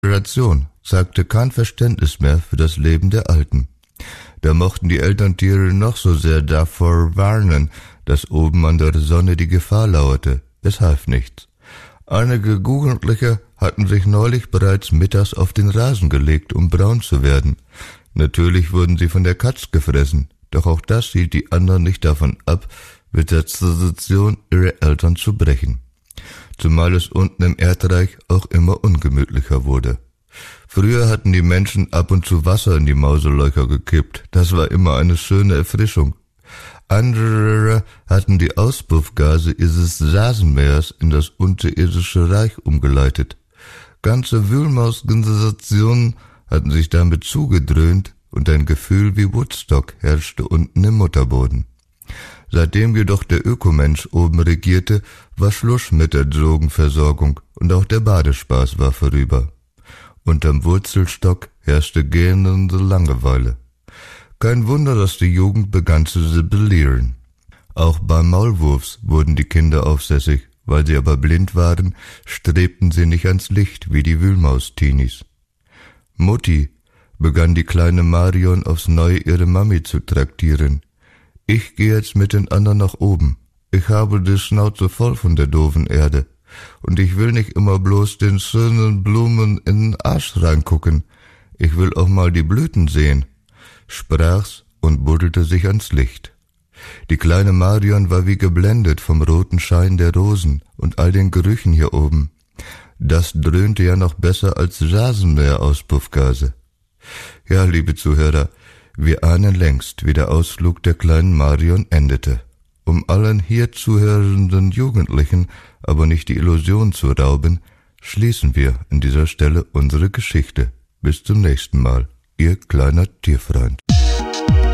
Generation zeigte kein Verständnis mehr für das Leben der Alten. Da mochten die Elterntiere noch so sehr davor warnen, dass oben an der Sonne die Gefahr lauerte. Es half nichts. Einige Jugendliche hatten sich neulich bereits mittags auf den Rasen gelegt, um braun zu werden. Natürlich wurden sie von der Katz gefressen, doch auch das hielt die anderen nicht davon ab, mit der Tradition ihrer Eltern zu brechen. Zumal es unten im Erdreich auch immer ungemütlicher wurde. Früher hatten die Menschen ab und zu Wasser in die Mauselöcher gekippt. Das war immer eine schöne Erfrischung. Andere hatten die Auspuffgase ihres Rasenmähers in das unterirdische Reich umgeleitet. Ganze Wühlmausgenerationen hatten sich damit zugedröhnt und ein Gefühl wie Woodstock herrschte unten im Mutterboden. Seitdem jedoch der Ökomensch oben regierte, war Schluss mit der Drogenversorgung und auch der Badespaß war vorüber. Unterm Wurzelstock herrschte gähnende Langeweile. Kein Wunder, dass die Jugend begann zu sibylieren. Auch beim Maulwurfs wurden die Kinder aufsässig, weil sie aber blind waren, strebten sie nicht ans Licht wie die Wühlmaus-Teenies. Mutti, begann die kleine Marion aufs Neue ihre Mami zu traktieren. Ich gehe jetzt mit den anderen nach oben. Ich habe die Schnauze voll von der doofen Erde. Und ich will nicht immer bloß den schönen Blumen in den Arsch reingucken. Ich will auch mal die Blüten sehen, sprach's und buddelte sich ans Licht. Die kleine Marion war wie geblendet vom roten Schein der Rosen und all den Gerüchen hier oben. Das dröhnte ja noch besser als Rasenmäherauspuffgase. Ja, liebe Zuhörer, wir ahnen längst, wie der Ausflug der kleinen Marion endete. Um allen hier zuhörenden Jugendlichen aber nicht die Illusion zu rauben, schließen wir an dieser Stelle unsere Geschichte. Bis zum nächsten Mal, Ihr kleiner Tierfreund.